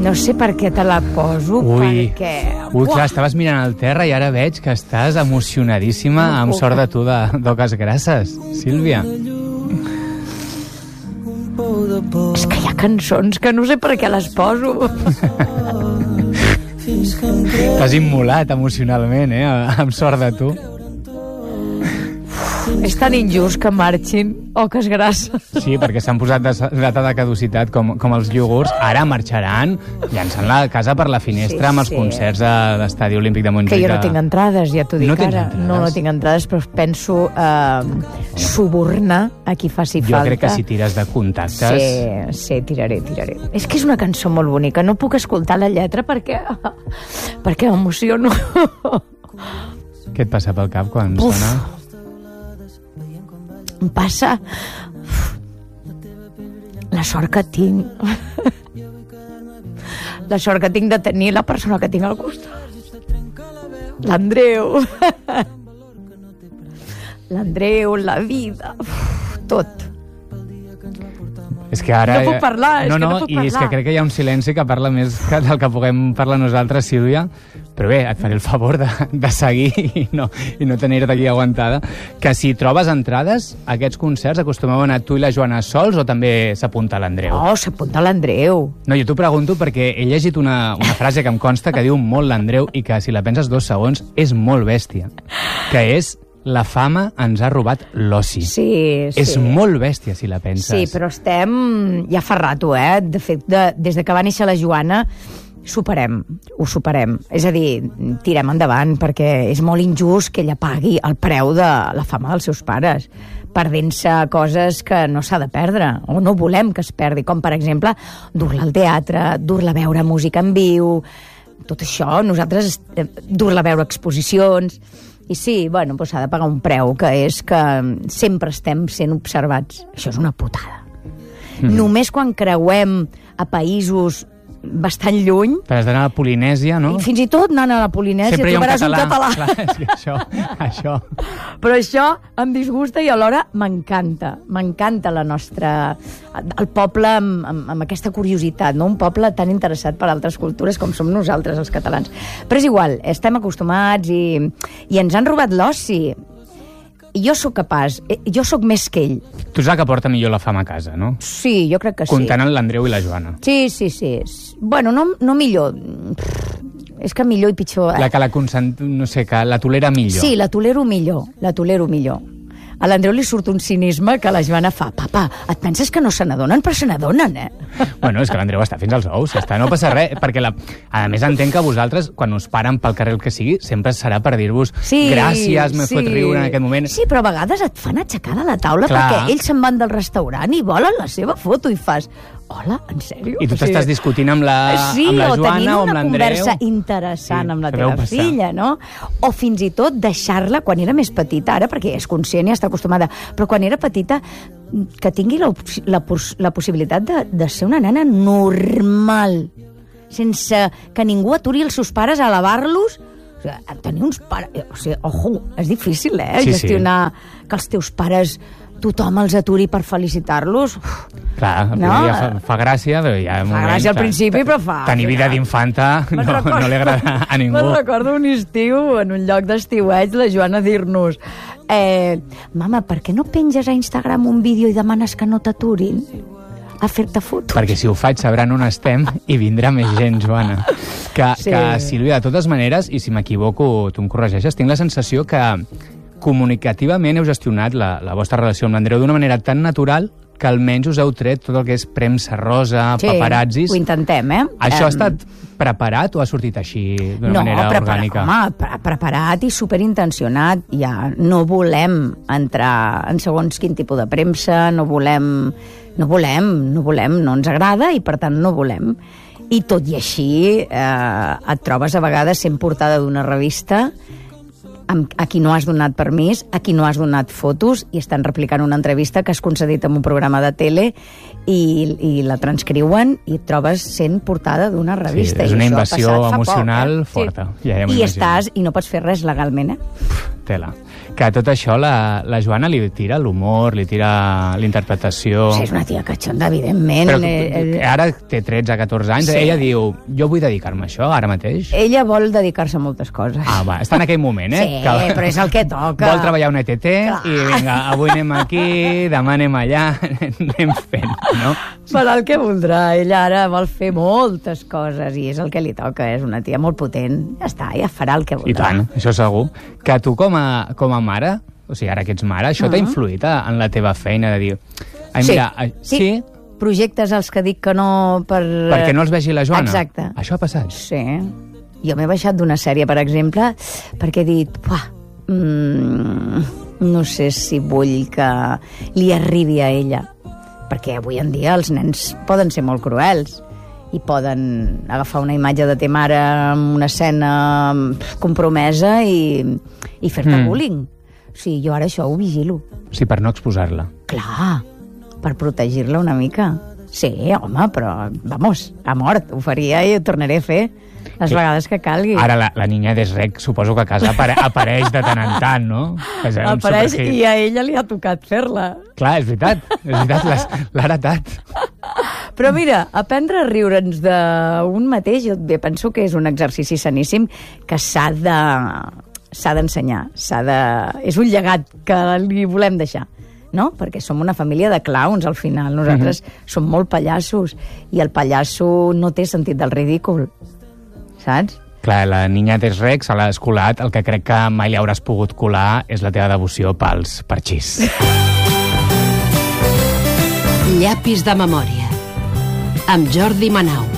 No sé per què te la poso, perquè... Ui, clar, estaves mirant al terra i ara veig que estàs emocionadíssima amb Sort de tu d'Oques Grasses, Sílvia. És que hi ha cançons que no sé per què les poso. T'has immolat emocionalment, amb Sort de tu. És tan injust que marxin Oques Grasses. Sí, perquè s'han posat data de caducitat com els iogurts. Ara marxaran llançant la casa per la finestra amb els concerts de l'Estadi Olímpic de Montjuïc. Que jo no tinc entrades, ja t'ho dic ara. No tinc entrades, però penso subornar a qui faci falta. Jo crec que si tires de contactes... Sí, tiraré. És que és una cançó molt bonica. No puc escoltar la lletra perquè m'emociono. Què et passa pel cap quan sona? Em passa la sort que tinc. La sort que tinc de tenir la persona que tinc al costat. L'Andreu. L'Andreu, la vida, tot. És que ara... No puc parlar, no puc parlar. I és que crec que hi ha un silenci que parla més del que puguem parlar nosaltres, Sílvia. Però bé, et faré el favor de seguir i no tenir-te aquí aguantada. Que si trobes entrades, a aquests concerts acostumeu a anar tu i la Joana sols o també s'apunta l'Andreu? No, s'apunta l'Andreu. No, jo t'ho pregunto perquè he llegit una frase que em consta que diu molt l'Andreu i que si la penses 2 segons és molt bèstia. Que és... La fama ens ha robat l'oci. Sí. És molt bèstia, si la penses. Sí, però estem ja fa rato, De fet, des de que va néixer la Joana, ho superem. És a dir, tirem endavant, perquè és molt injust que ella pagui el preu de la fama dels seus pares, perdent-se coses que no s'ha de perdre, o no volem que es perdi, com, per exemple, dur-la al teatre, dur-la a veure música en viu, tot això, nosaltres dur-la a veure exposicions... I sí, bueno, doncs s'ha de pagar un preu, que és que sempre estem sent observats. Això és una putada. Només quan creuem a països bastant lluny... T'has d'anar a la Polinèsia, no? I fins i tot anant a la Polinèsia trobaràs un català. Clar, és que això... Però això em disgusta i alhora m'encanta. M'encanta la nostra... El poble amb aquesta curiositat, no? Un poble tan interessat per altres cultures com som nosaltres, els catalans. Però és igual, estem acostumats i ens han robat l'oci. I jo sóc capaç, jo sóc més que ell. Tu ets la que porta millor la fama a casa, no? Sí, jo crec que sí. Comptant amb l'Andreu i la Joana. Sí. Bueno, no millor. És que millor i pitjor... La que no sé, que la tolera millor. Sí, la tolero millor. A l'Andreu li surt un cinisme que la Joana fa. Papa, et penses que no se n'adonen? Però se n'adonen, Bueno, és que l'Andreu està fins als ous, no passa res, perquè a més entenc que vosaltres, quan us paren pel carrer el que sigui, sempre serà per dir-vos gràcies, m'he fet riure en aquest moment. Sí, però a vegades et fan aixecar de la taula perquè ells se'n van del restaurant i volen la seva foto i fas... Hola, en sèrio? I tu t'estàs discutint amb la Joana o amb l'Andreu? Sí, o tenint una conversa interessant amb la teva filla, no? O fins i tot deixar-la quan era més petita, ara perquè és conscient i està acostumada, però quan era petita que tingui la possibilitat de ser una nena normal, sense que ningú aturi els seus pares a lavar-los. O sigui, tenir uns pares... O sigui, ojo, és difícil, gestionar que els teus pares... tothom els aturi per felicitar-los. Clar, ja fa gràcia, però ja... Fa gràcia al principi, però fa... Tenir vida d'infanta no li agrada a ningú. Me'n recordo un estiu, en un lloc d'estiueig, la Joana dir-nos mama, per què no penges a Instagram un vídeo i demanes que no t'aturin a fer-te fotos? Perquè si ho faig sabran on estem i vindrà més gent, Joana. Que Sílvia, de totes maneres, i si m'equivoco tu em corregeixes, tinc la sensació que comunicativament heu gestionat la vostra relació amb l'Andreu d'una manera tan natural que almenys us heu tret tot el que és premsa rosa, paparazzis. Ho intentem, Això ha estat preparat o ha sortit així d'una manera orgànica? Home, preparat i superintencionat. Ja no volem entrar en segons quin tipus de premsa, no ens agrada i per tant no volem. I tot i així et trobes a vegades sent portada d'una revista a qui no has donat permís, a qui no has donat fotos, i estan replicant una entrevista que has concedit en un programa de tele i la transcriuen i et trobes sent portada d'una revista. Sí, és una invasió emocional forta. Sí. I no pots fer res legalment, tela. Que tot això la Joana li tira l'humor, li tira l'interpretació... Sí, és una tia catxonda, evidentment. Però ara té 13-14 anys, sí. Ella diu, jo vull dedicar-me a això ara mateix. Ella vol dedicar-se a moltes coses. Va, està en aquell moment, Sí, però és el que toca. Vol treballar un ETT i vinga, avui anem aquí, demà anem allà, anem fent, no? Farà el que voldrà. Ella ara vol fer moltes coses i és el que li toca. És una tia molt potent. Ja està, ja farà el que voldrà. I tant, això segur. Que tu com a mare, o sigui, ara que ets mare, això t'ha influït en la teva feina de dir... Ai, mira, sí. Projectes als que dic que no per... Perquè no els vegi la Joana? Exacte. Això ha passat? Sí. Jo m'he baixat d'una sèrie, per exemple, perquè he dit... no sé si vull que li arribi a ella. Perquè avui en dia els nens poden ser molt cruels i poden agafar una imatge de ta mare en una escena compromesa i fer-te bullying. O sigui, jo ara això ho vigilo. Sí, per no exposar-la. Clar, per protegir-la una mica. Sí, home, però, vamos, a mort. Ho faria i ho tornaré a fer les vegades que calgui. Ara la niña d'Esrec suposo que a casa apareix de tant en tant, no? Apareix i a ella li ha tocat fer-la. Clar, és veritat, l'ha heretat. Però mira, aprendre a riure'ns d'un mateix, jo penso que és un exercici saníssim que s'ha d'ensenyar. És un llegat que li volem deixar, no? Perquè som una família de clowns, al final. Nosaltres som molt pallassos i el pallasso no té sentit del ridícul, saps? Clar, la niña d'Esrec se l'ha escolat. El que crec que mai li hauràs pogut colar és la teva devoció pels parxís. Llapis de memòria amb Jordi Manau.